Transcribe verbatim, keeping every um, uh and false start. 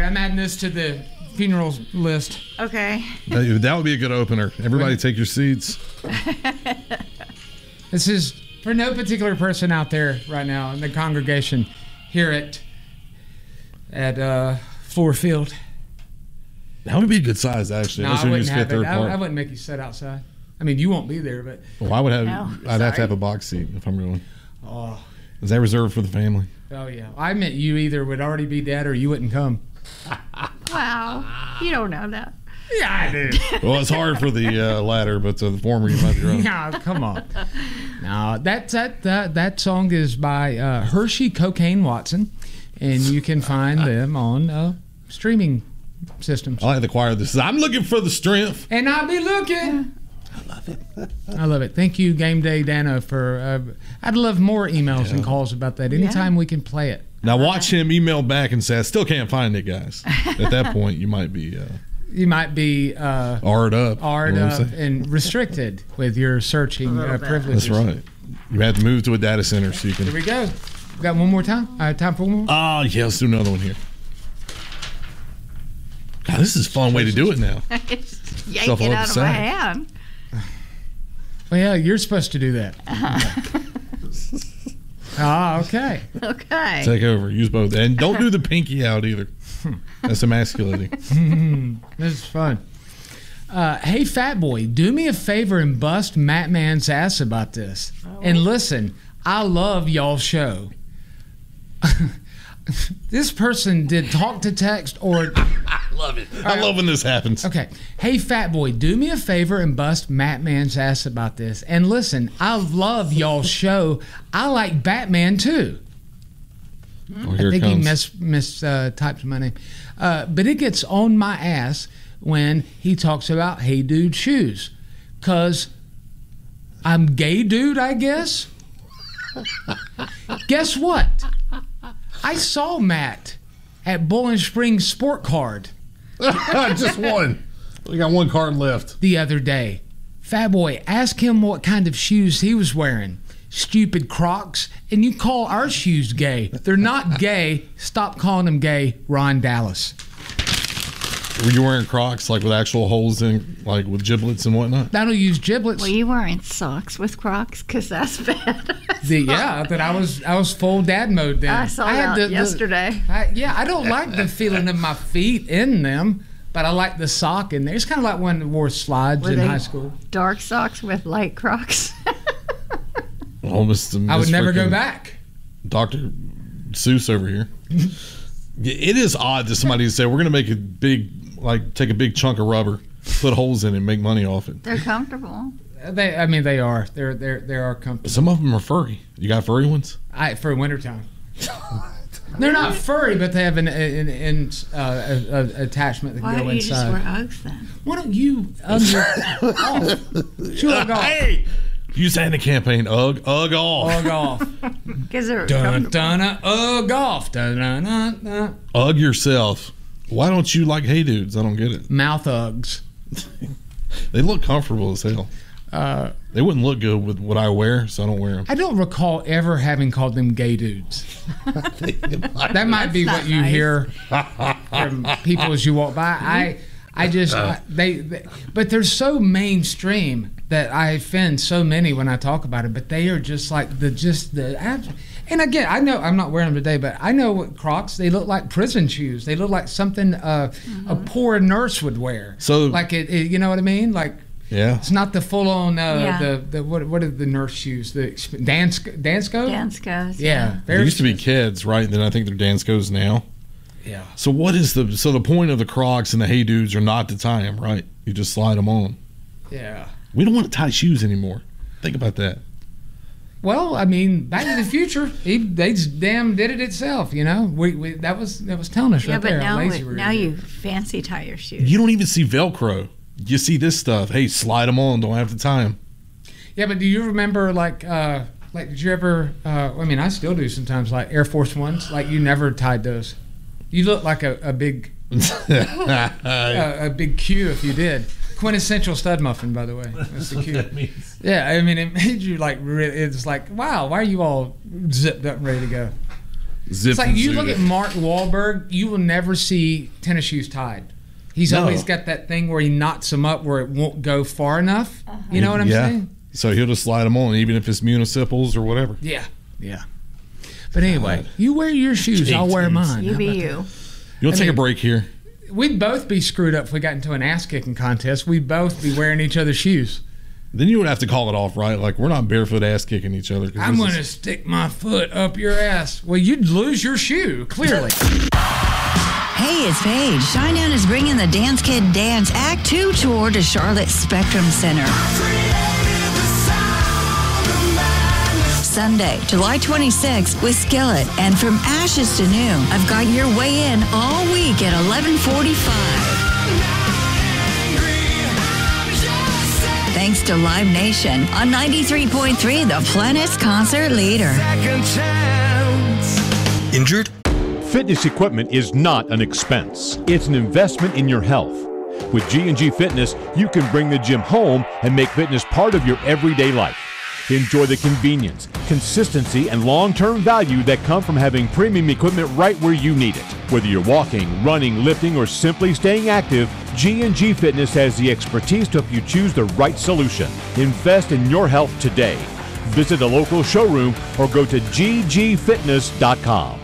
I'm adding this to the funeral list. Okay. That, that would be a good opener. Everybody take your seats. This is for no particular person out there right now in the congregation here at at uh, Floor Field. That would be a good size, actually. No, Unless I we wouldn't just get have it. third I, part. I wouldn't make you sit outside. I mean, you won't be there, but Well, I would have. No, I'd have sorry. to have a box seat if I'm going. oh, Is that reserved for the family? oh yeah. I meant you either would already be dead or you wouldn't come. Wow. You don't know that. Yeah, I do. Well, it's hard for the uh, latter, but uh, the former you might be right. Yeah, come on. No, that that that that song is by uh, Hershey Cocaine Watson, and you can find them on uh, streaming systems. I like the choir. This is. I'm looking for the strength. And I'll be looking. I love it. I love it. Thank you, Game Day Dano, for. Uh, I'd love more emails Yeah. and calls about that. Anytime we can play it. Now watch him email back and say, "I still can't find it, guys." At that point, you might be uh, You might be uh, R'd up. R'd You know what I'm up saying? and restricted with your searching little uh, bit. privileges. That's right. You had to move to a data center so you Here can. we go. Got one more time? Uh, time for one more? Oh yeah, let's do another one here. God, this is a fun way to do it now. Yank Stuff it all out of the my side. hand. Well, yeah, you're supposed to do that. Ah, okay. Okay. Take over. Use both, and don't do the pinky out either. That's emasculating. This is fun. Uh, hey, fat boy, do me a favor and bust Matt Man's ass about this. And listen, I love y'all's show. This person did talk to text or... I love it. I love when this happens. Okay. Hey, fat boy, do me a favor and bust Matt Man's ass about this. And listen, I love y'all's show. I like Batman, too. Oh, I here it think he comes. mis, mis uh, typed my name. Uh, but it gets on my ass when he talks about Hey Dude shoes. Because I'm gay dude, I guess. Guess what? I saw Matt at Bowling Springs Sport Card Just one. We got one card left. the other day. Fat boy, ask him what kind of shoes he was wearing. Stupid Crocs, and you call our shoes gay. They're not gay. Stop calling them gay, Ron Dallas. Were you wearing Crocs like with actual holes in, like with giblets and whatnot? I don't use giblets. Were you wearing socks with Crocs? Because that's bad. The, yeah, but I was I was full dad mode then. I saw had that the- the- yesterday. I, yeah, I don't like the feeling of my feet in them, but I like the sock in there. It's kind of like when I wore slides Were in they high school. Dark socks with light Crocs. Almost. I would never go back. Doctor Seuss over here. It is odd to somebody to say we're going to make a big, like, take a big chunk of rubber, put holes in it, and make money off it. They're comfortable. They, I mean, they are. They're they're they are comfortable. Some of them are furry. You got furry ones? I, for wintertime. They're not furry, but they have an, an, an uh, a, a attachment that Why can don't go you just wear inside. Uggs then? Why don't you ugg off? Shoot ugg off. Hey! You sang the campaign, Ugg, Ugg off. Ugg off. Because they're Dun comfortable. dun uh, ugg off. Dun dun dun dun. Ugg yourself. Why don't you like Hey Dudes? I don't get it. Mouth Uggs. They look comfortable as hell. Uh, They wouldn't look good with what I wear, so I don't wear them. I don't recall ever having called them gay dudes. That might be That's what not you nice. hear from people as you walk by. I, I just I, they, they, but they're so mainstream that I offend so many when I talk about it. But they are just like the just the. abs- And again, I know I'm not wearing them today, but I know what Crocs. They look like prison shoes. They look like something uh, a poor nurse would wear. So- like it, it, you know what I mean? Like. Yeah. It's not the full-on uh, Yeah. the the what what are the nurse shoes? The exp- Dansk Dansko? Danskos. Yeah, They used to be kids, right? Then I think they're Danskos now. Yeah. So what is the so the point of the Crocs and the Hey Dudes are not to tie them, right? You just slide them on. Yeah. We don't want to tie shoes anymore. Think about that. Well, I mean, Back to the Future, he they just damn did it itself. You know, we, we that was that was telling us Yeah, right but there. how now, lazy it- we were. now you fancy tie your shoes. You don't even see Velcro. You see this stuff. Hey, slide them on. Don't have to tie them. Yeah, but do you remember like uh like did you ever? Uh, I mean, I still do sometimes. Like Air Force Ones, like you never tied those. You look like a, a big uh, a big Q if you did. Quintessential stud muffin, by the way. That's the Q. Yeah, I mean, it made you like. Really, it's like, wow, why are you all zipped up and ready to go? Zip It's like and you zoot look it. at Mark Wahlberg, you will never see tennis shoes tied. He's No. always got that thing where he knots them up where it won't go far enough. You know what I'm yeah. saying? So he'll just slide them on, even if it's municipals or whatever. Yeah, yeah. But anyway, you wear your shoes, I'll wear mine. You How be about you. You want to take mean- a break here? that? We'd both be screwed up if we got into an ass-kicking contest. We'd both be wearing each other's shoes. Then you would have to call it off, right? Like, we're not barefoot ass kicking each other. 'cause I'm this going to is- stick my foot up your ass. Well, you'd lose your shoe, clearly. Hey, it's Paige. Shinedown is bringing the Dance Kid Dance Act two tour to Charlotte Spectrum Center. Sunday, July twenty-sixth with Skillet. And From Ashes to New, I've got your way in all week at eleven forty-five. Thanks to Live Nation on ninety-three point three, the Planet's concert leader. Injured? Fitness equipment is not an expense. It's an investment in your health. With G and G Fitness, you can bring the gym home and make fitness part of your everyday life. Enjoy the convenience, consistency, and long-term value that come from having premium equipment right where you need it. Whether you're walking, running, lifting, or simply staying active, G and G Fitness has the expertise to help you choose the right solution. Invest in your health today. Visit a local showroom or go to g g fitness dot com.